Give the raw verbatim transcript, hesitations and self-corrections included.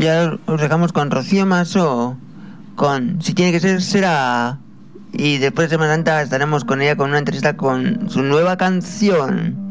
Ya os dejamos con Rocío Massó, con Si tiene que ser, será. Y después de Semana Santa estaremos con ella con una entrevista con su nueva canción.